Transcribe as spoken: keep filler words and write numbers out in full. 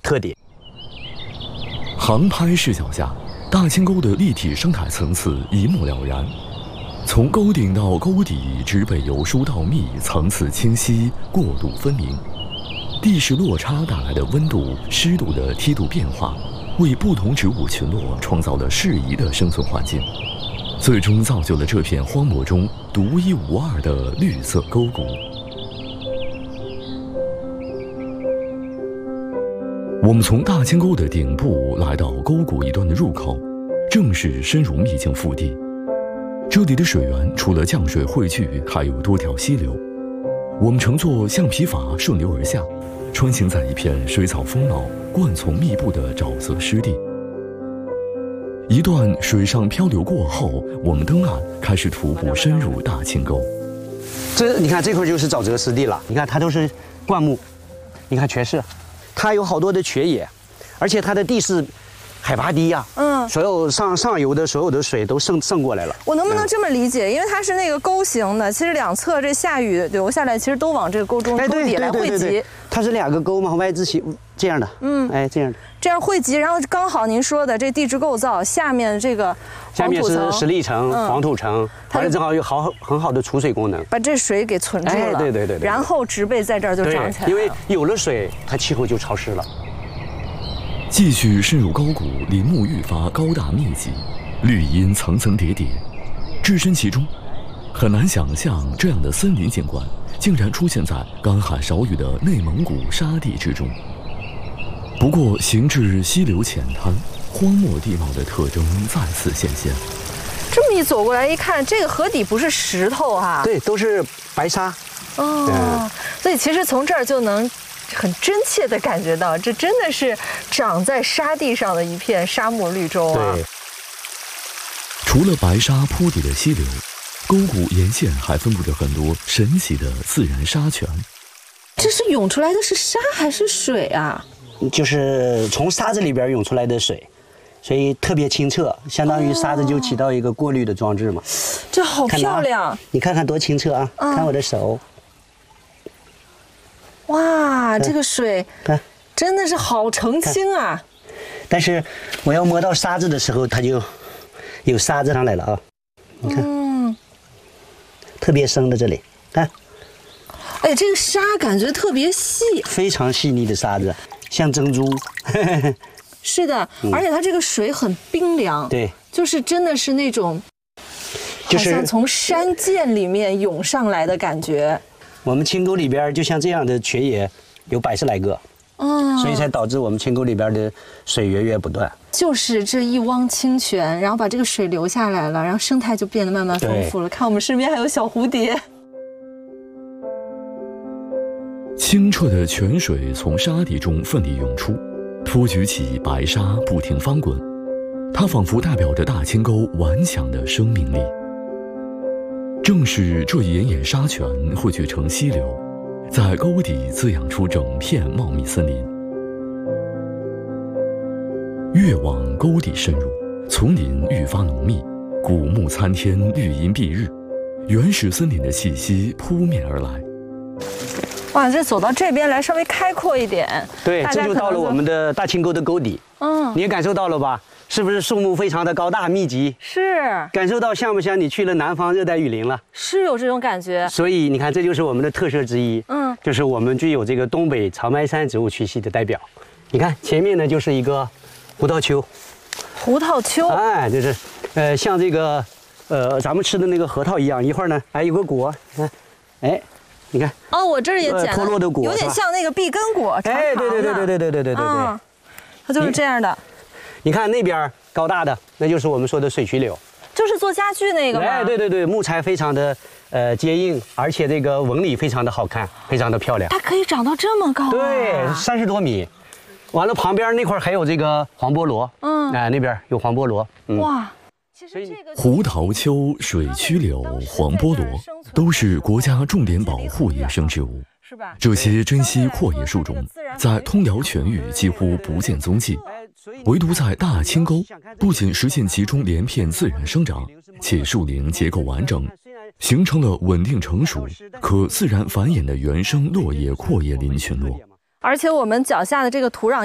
特点。 航拍视角下，大清沟的立体生态层次一目了然。从沟顶到沟底，植被由疏到密，层次清晰，过渡分明。地势落差带来的温度、湿度的梯度变化，为不同植物群落创造了适宜的生存环境，最终造就了这片荒漠中独一无二的绿色沟谷。我们从大清沟的顶部来到沟谷一端的入口，正是深入秘境腹地。这里的水源除了降水汇聚，还有多条溪流。我们乘坐橡皮筏顺流而下，穿行在一片水草丰茂、灌丛密布的沼泽湿地。一段水上漂流过后，我们登岸，开始徒步深入大清沟。 这你看这块就是沼泽湿地了，你看它都是灌木，你看全是，它有好多的蕨野，而且它的地势海拔低呀、啊，嗯，所有上上游的所有的水都渗渗过来了。 我能不能这么理解？嗯、因为它是那个沟形的，其实两侧这下雨流下来，其实都往这个沟中、哎、沟底来汇集。 它是两个沟嘛，Y字形这样的，嗯，哎，这样的， 这样汇集，然后刚好您说的这地质构造，下面这个下面是石砾层、嗯、黄土层，它正好有好很好的储水功能， 把这水给存住了。 哎，对对 对, 对, 对。 然后植被在这儿就长起来了， 因为有了水，它气候就潮湿了。 继续深入沟谷，林木愈发高大密集，绿荫层层叠叠，置身其中，很难想象这样的森林景观竟然出现在干旱少雨的内蒙古沙地之中。不过行至溪流浅滩，荒漠地貌的特征再次显现。 这么一走过来一看，这个河底不是石头啊， 对，都是白沙。 哦、嗯，所以其实从这儿就能很真切地感觉到，这真的是长在沙地上的一片沙漠绿洲啊。 对。 除了白沙铺底的溪流，沟谷沿线还分布着很多神奇的自然沙泉。 这是涌出来的是沙还是水啊？ 就是从沙子里边涌出来的水，所以特别清澈，相当于沙子就起到一个过滤的装置嘛。 哦、这好漂亮！ 看你看看多清澈啊！嗯、看我的手。 哇，这个水真的是好澄清啊！ 但是我要摸到沙子的时候，它就有沙子上来了啊！你看，嗯、特别深的这里，看。 哎，这个沙感觉特别细， 非常细腻的沙子，像珍珠。 是的，嗯、而且它这个水很冰凉， 对， 就是真的是那种，就是好像从山涧里面涌上来的感觉。 我们清沟里边就像这样的蕨野有百十来个，嗯，所以才导致我们清沟里边的水源源不断。 就是这一汪清泉，然后把这个水流下来了，然后生态就变得慢慢丰富了。看我们身边还有小蝴蝶。 清澈的泉水从沙地中奋力涌出，托举起白沙不停翻滚，它仿佛代表着大清沟顽强的生命力。正是这一眼眼沙泉汇聚成溪流，在沟底滋养出整片茂密森林。越往沟底深入，丛林愈发浓密，古木参天，绿荫蔽日，原始森林的气息扑面而来。 哇，这走到这边来稍微开阔一点， 对，这就到了我们的大清沟的沟底。嗯，你也感受到了吧？是不是树木非常的高大密集？ 是。感受到像不像你去了南方热带雨林了？ 是有这种感觉。 所以你看，这就是我们的特色之一。嗯，就是我们具有这个东北长白山植物区系的代表。你看前面呢，就是一个胡桃丘。 胡桃丘。 哎，就是，呃，像这个，呃，咱们吃的那个核桃一样，一会儿呢，还有个果，你看，哎。你看哦，我这儿也捡了、呃、 脱落的果， 有点像那个碧根果，长长的。 哎，对对对对对对对对对对， 嗯、它就是这样的。 你看那边高大的，那就是我们说的水曲柳， 就是做家具那个吗？ 哎，对对对，木材非常的呃坚硬，而且这个纹理非常的好看，非常的漂亮。 它可以长到这么高、啊？ 对，三十多米。完了，旁边那块还有这个黄菠萝，嗯，哎，那边有黄菠萝，嗯、哇。 胡桃丘、水曲柳、黄菠萝都是国家重点保护野生植物。这些珍稀阔叶树种在通辽全域几乎不见踪迹，唯独在大清沟，不仅实现其中连片自然生长，且树龄结构完整，形成了稳定成熟、可自然繁衍的原生落叶阔叶林群落。 而且我们脚下的这个土壤